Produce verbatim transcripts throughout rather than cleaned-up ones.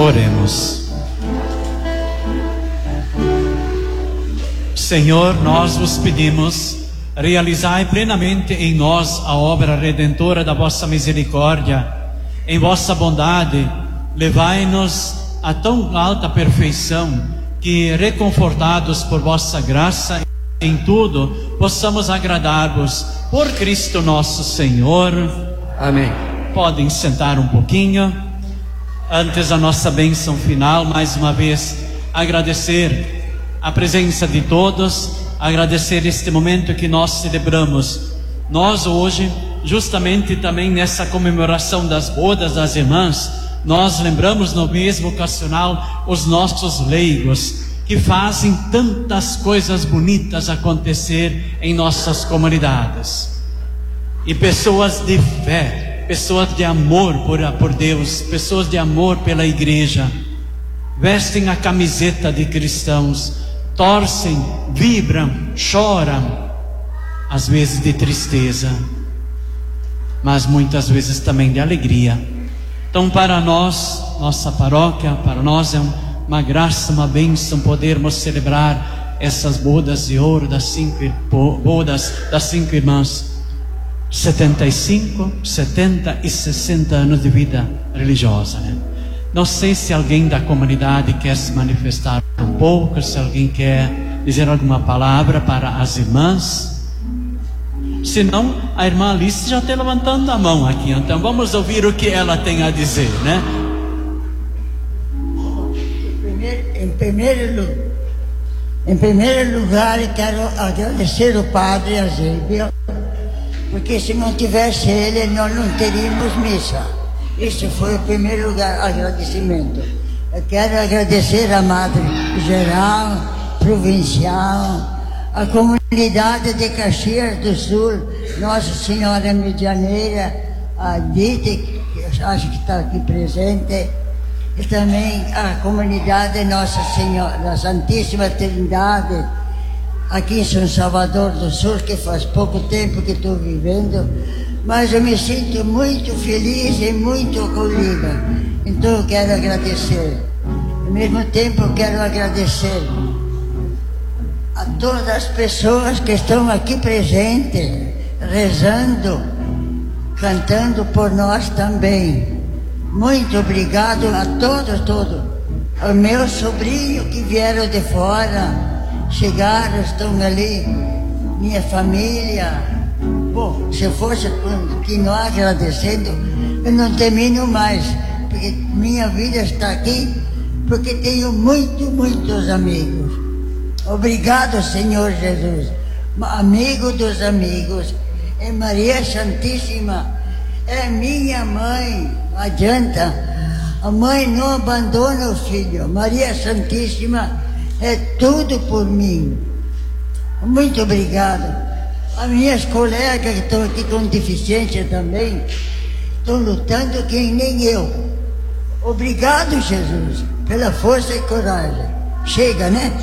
Oremos. Senhor, nós vos pedimos, realizai plenamente em nós a obra redentora da vossa misericórdia. Em vossa bondade, levai-nos a tão alta perfeição que, reconfortados por vossa graça em tudo, possamos agradar-vos por Cristo nosso Senhor. Amém. Podem sentar um pouquinho. Antes da nossa bênção final, mais uma vez, agradecer a presença de todos, agradecer este momento que nós celebramos. Nós hoje, justamente também nessa comemoração das bodas das irmãs, nós lembramos no mês vocacional os nossos leigos, que fazem tantas coisas bonitas acontecer em nossas comunidades. E pessoas de fé, pessoas de amor por, por Deus, pessoas de amor pela igreja, vestem a camiseta de cristãos, torcem, vibram, choram, às vezes de tristeza, mas muitas vezes também de alegria. Então, para nós, nossa paróquia, para nós é uma graça, uma bênção podermos celebrar essas bodas de ouro das cinco bodas das cinco irmãs. setenta e cinco, setenta e sessenta anos de vida religiosa, né? Não sei se alguém da comunidade quer se manifestar um pouco, se alguém quer dizer alguma palavra para as irmãs. Se não, a irmã Alice já está levantando a mão aqui, então vamos ouvir o que ela tem a dizer, né? Em primeiro, em primeiro lugar, eu quero agradecer ao Padre Eusébio, porque se não tivesse ele, nós não teríamos missa. Isso foi o primeiro lugar, agradecimento. Eu quero agradecer a Madre Geral, Provincial, a comunidade de Caxias do Sul, Nossa Senhora Medianeira, a Dite, que eu acho que está aqui presente, e também a comunidade Nossa Senhora, da Santíssima Trindade, aqui em São Salvador do Sul, que faz pouco tempo que estou vivendo, mas eu me sinto muito feliz e muito acolhida. Então eu quero agradecer. Ao mesmo tempo eu quero agradecer a todas as pessoas que estão aqui presentes, rezando, cantando por nós também. Muito obrigado a todos, todos. Os meus sobrinhos que vieram de fora, chegaram, estão ali, minha família. Bom, se eu fosse continuar agradecendo, eu não termino mais, porque minha vida está aqui, porque tenho muito, muitos amigos. Obrigado, Senhor Jesus, amigo dos amigos. É Maria Santíssima, é minha mãe, não adianta. A mãe não abandona o filho. Maria Santíssima é tudo por mim. Muito obrigado. As minhas colegas que estão aqui com deficiência também, estão lutando que nem eu. Obrigado, Jesus, pela força e coragem. Chega, né?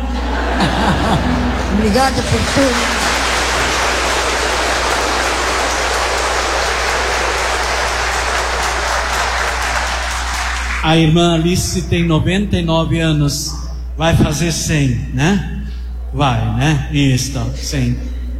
Obrigado por tudo. A irmã Alice tem noventa e nove anos, vai fazer cem, né? Vai, né? Isso, cem.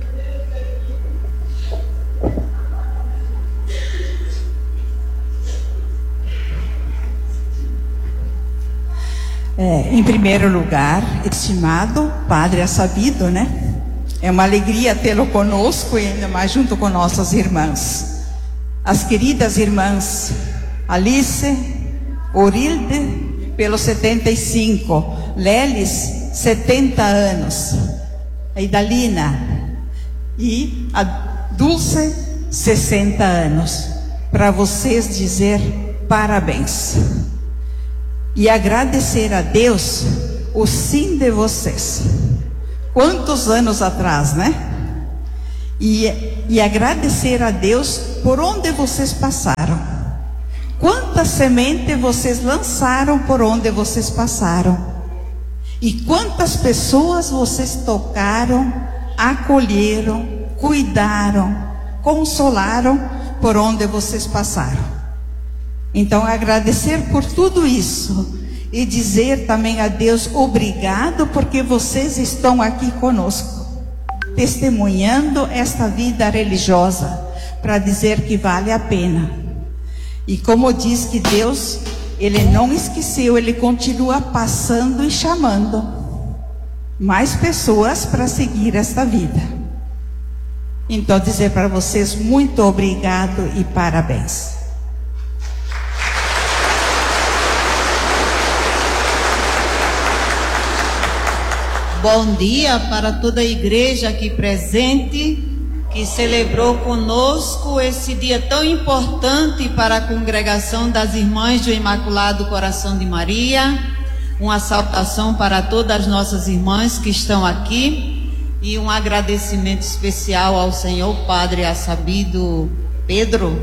É, em primeiro lugar, estimado Padre Assabido, né? É uma alegria tê-lo conosco e ainda mais junto com nossas irmãs. As queridas irmãs Alice, Orilde, pelos setenta e cinco, Lelis, setenta anos, a Idalina e a Dulce, sessenta anos. Para vocês dizer parabéns. E agradecer a Deus o sim de vocês. Quantos anos atrás, né? E, e agradecer a Deus por onde vocês passaram. Quanta semente vocês lançaram por onde vocês passaram. E quantas pessoas vocês tocaram, acolheram, cuidaram, consolaram por onde vocês passaram. Então, agradecer por tudo isso e dizer também a Deus obrigado, porque vocês estão aqui conosco, testemunhando esta vida religiosa, para dizer que vale a pena. E como diz que Deus, Ele não esqueceu, Ele continua passando e chamando mais pessoas para seguir esta vida. Então, dizer para vocês muito obrigado e parabéns. Bom dia para toda a igreja aqui presente, que celebrou conosco esse dia tão importante para a congregação das Irmãs do Imaculado Coração de Maria. Uma saudação para todas as nossas irmãs que estão aqui e um agradecimento especial ao Senhor Padre Assabido Pedro.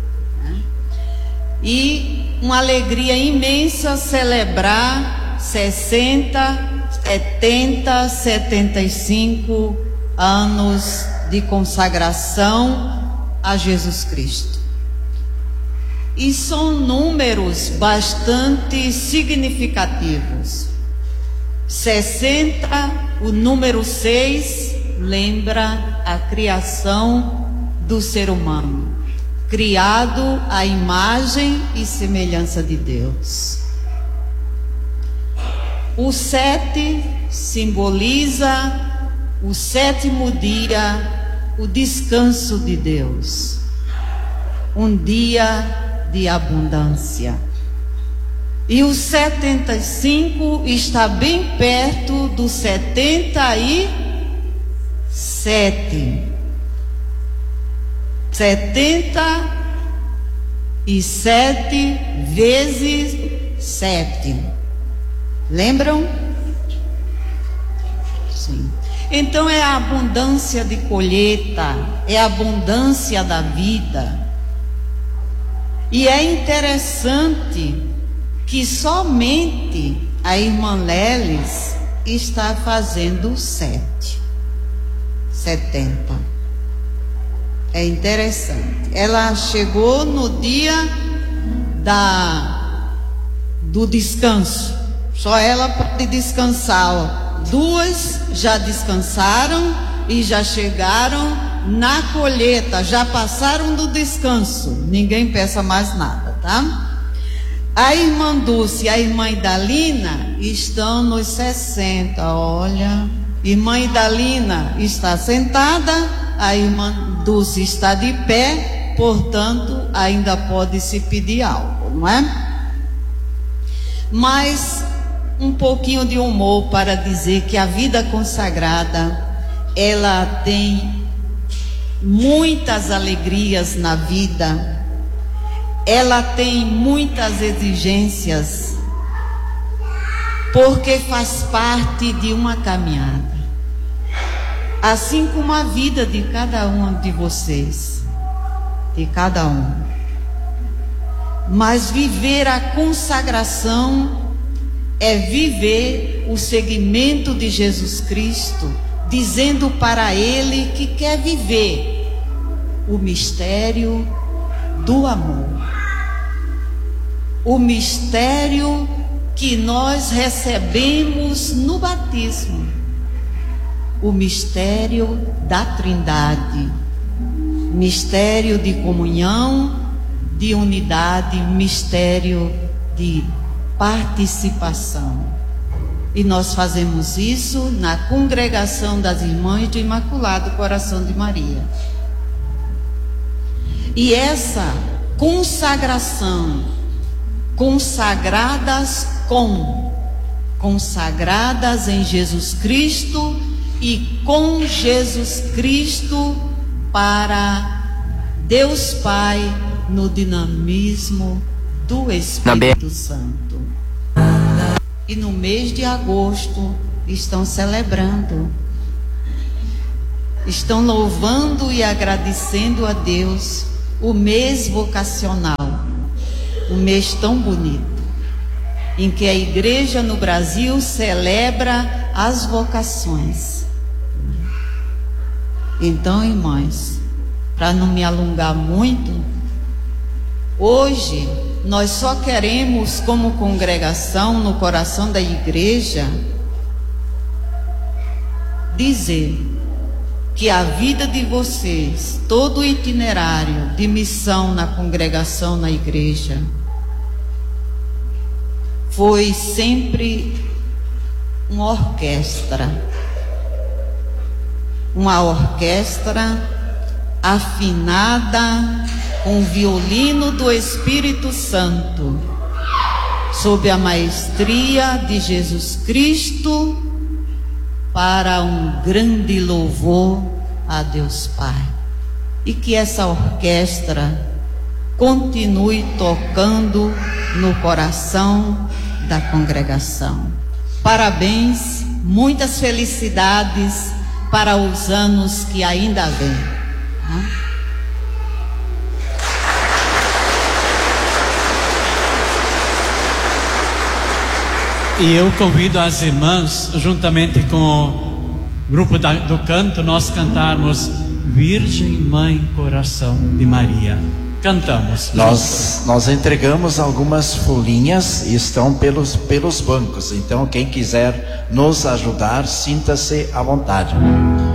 E uma alegria imensa celebrar sessenta, setenta, setenta e cinco anos de consagração a Jesus Cristo. E são números bastante significativos. sessenta, o número seis, lembra a criação do ser humano, criado à imagem e semelhança de Deus. O sete simboliza o sétimo dia, o descanso de Deus, um dia de abundância. E o setenta e cinco está bem perto do setenta e sete. setenta e sete vezes sete. Lembram? Sim. Então é a abundância de colheita, é a abundância da vida. E é interessante que somente a irmã Lelis está fazendo sete, setenta. É interessante. Ela chegou no dia da, do descanso. Só ela pode descansar. Duas já descansaram e já chegaram na colheita, já passaram do descanso. Ninguém peça mais nada, tá? A irmã Dulce e a irmã Idalina estão nos sessenta. Olha, irmã Idalina está sentada, a irmã Dulce está de pé, portanto ainda pode se pedir algo, não é? Mas um pouquinho de humor para dizer que a vida consagrada, ela tem muitas alegrias na vida, ela tem muitas exigências, porque faz parte de uma caminhada, assim como a vida de cada um de vocês, de cada um. Mas viver a consagração é viver o seguimento de Jesus Cristo, dizendo para Ele que quer viver o mistério do amor, o mistério que nós recebemos no batismo, o mistério da Trindade, mistério de comunhão, de unidade, mistério de participação. E nós fazemos isso na congregação das Irmãs do Imaculado Coração de Maria. E essa consagração, consagradas com, consagradas em Jesus Cristo e com Jesus Cristo para Deus Pai no dinamismo do Espírito Santo. E no mês de agosto estão celebrando, estão louvando e agradecendo a Deus o mês vocacional, um mês tão bonito, em que a igreja no Brasil celebra as vocações. Então, irmãs, para não me alongar muito, hoje nós só queremos, como congregação, no coração da igreja, dizer que a vida de vocês, todo o itinerário de missão na congregação, na igreja, foi sempre uma orquestra, uma orquestra afinada com o violino do Espírito Santo, sob a maestria de Jesus Cristo, para um grande louvor a Deus Pai. E que essa orquestra continue tocando no coração da congregação. Parabéns, muitas felicidades para os anos que ainda vêm. E eu convido as irmãs, juntamente com o grupo da, do canto, nós cantarmos Virgem Mãe Coração de Maria. Cantamos. Nós, nós entregamos algumas folhinhas e estão pelos, pelos bancos. Então quem quiser nos ajudar, sinta-se à vontade.